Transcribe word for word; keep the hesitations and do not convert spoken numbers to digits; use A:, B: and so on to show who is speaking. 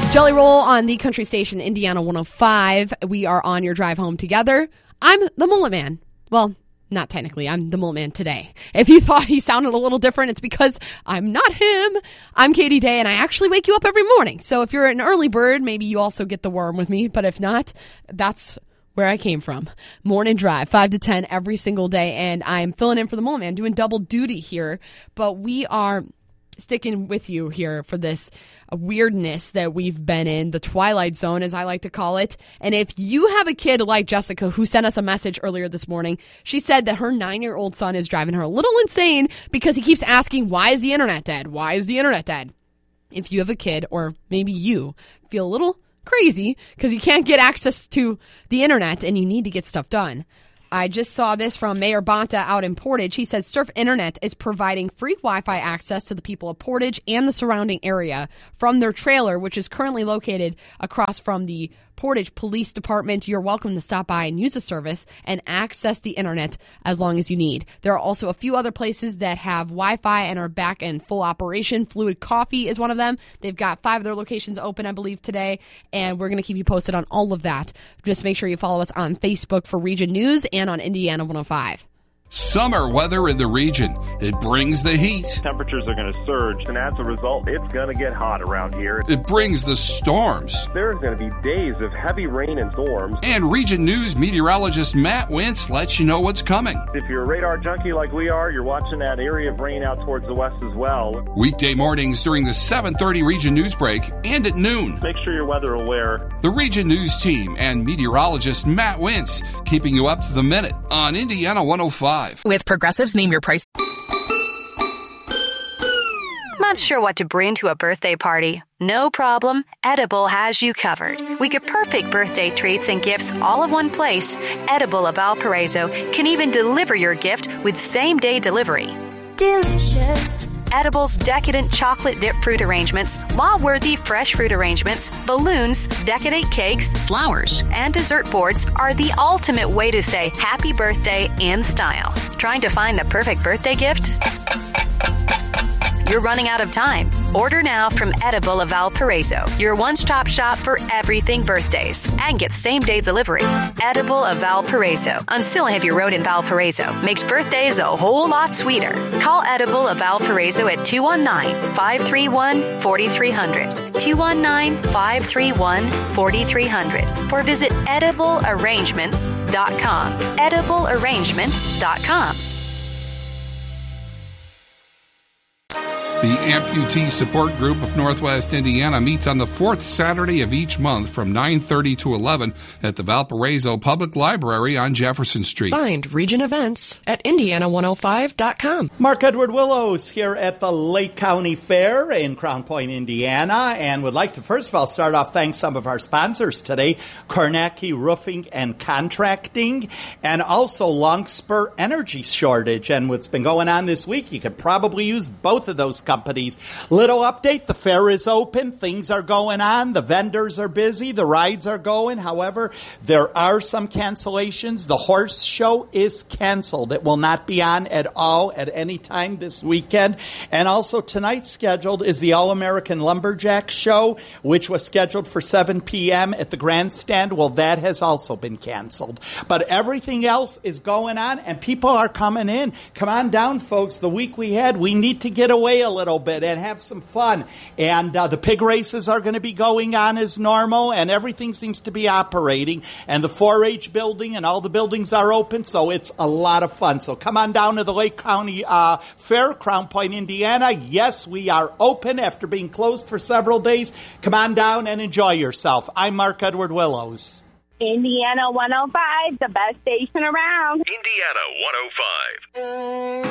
A: Jelly Roll on the country station Indiana one oh five. We are on your drive home together. I'm the Mullet Man. Well, not technically. I'm the Mullet Man today. If you thought he sounded a little different, it's because I'm not him. I'm Katie Day, and I actually wake you up every morning. So if you're an early bird, maybe you also get the worm with me. But if not, that's where I came from. Morning drive, five to ten every single day. And I'm filling in for the Mullet Man, doing double duty here. But we are sticking with you here for this weirdness that we've been in, the Twilight Zone, as I like to call it. And if you have a kid like Jessica, who sent us a message earlier this morning, she said that her nine-year-old son is driving her a little insane because he keeps asking, why is the internet dead? Why is the internet dead? If you have a kid, or maybe you feel a little crazy because you can't get access to the internet and you need to get stuff done, I just saw this from Mayor Bonta out in Portage. He says Surf Internet is providing free Wi-Fi access to the people of Portage and the surrounding area from their trailer, which is currently located across from the Portage Police Department. You're welcome to stop by and use the service and access the internet as long as you need. There are also a few other places that have Wi-Fi and are back in full operation. Fluid Coffee is one of them. They've got five of their locations open, I believe, today, and we're going to keep you posted on all of that. Just make sure you follow us on Facebook for Region News and on Indiana one oh five.
B: Summer weather in the region. It brings the heat.
C: Temperatures are going to surge, and as a result, it's going to get hot around here.
B: It brings the storms.
C: There's going to be days of heavy rain and storms.
B: And Region News meteorologist Matt Wentz lets you know what's coming.
C: If you're a radar junkie like we are, you're watching that area of rain out towards the west as well.
B: Weekday mornings during the seven thirty Region News break and at noon.
C: Make sure you're weather aware.
B: The Region News team and meteorologist Matt Wentz keeping you up to the minute on Indiana one oh five.
D: With Progressive's Name Your Price.
E: Not sure what to bring to a birthday party? No problem. Edible has you covered. We get perfect birthday treats and gifts all in one place. Edible of Valparaiso can even deliver your gift with same-day delivery.
F: Delicious.
E: Edible's decadent chocolate dip fruit arrangements, law-worthy fresh fruit arrangements, balloons, decadent cakes, flowers, and dessert boards are the ultimate way to say happy birthday in style. Trying to find the perfect birthday gift? You're running out of time. Order now from Edible of Valparaiso, your one-stop shop for everything birthdays, and get same-day delivery. Edible of Valparaiso on Stillahavy Road in Valparaiso makes birthdays a whole lot sweeter. Call Edible of Valparaiso at two one nine, five three one, four three zero zero, two one nine, five three one, four three zero zero, or visit edible arrangements dot com. edible arrangements dot com.
B: The Amputee Support Group of Northwest Indiana meets on the fourth Saturday of each month from nine thirty to eleven at the Valparaiso Public Library on Jefferson Street.
G: Find region events at indiana one oh five dot com.
H: Mark Edward Willows here at the Lake County Fair in Crown Point, Indiana, and would like to first of all start off thank some of our sponsors today, Kornacki Roofing and Contracting, and also Longspur Energy Shortage. And what's been going on this week, you could probably use both of those companies. Little update, the fair is open, things are going on, the vendors are busy, the rides are going. However, there are some cancellations. The horse show is canceled. It will not be on at all at any time this weekend. And also tonight scheduled is the All-American Lumberjack Show, which was scheduled for seven p.m. at the grandstand. Well, that has also been canceled. But everything else is going on, and people are coming in. Come on down, folks. The week we had, we need to get away a little bit and have some fun. And uh, the pig races are going to be going on as normal, and everything seems to be operating. And the four H building and all the buildings are open, so it's a lot of fun. So come on down to the Lake County uh, Fair, Crown Point, Indiana. Yes, we are open after being closed for several days. Come on down and enjoy yourself. I'm Mark Edward Willows.
I: Indiana one oh five, the best station around.
J: Indiana one oh five.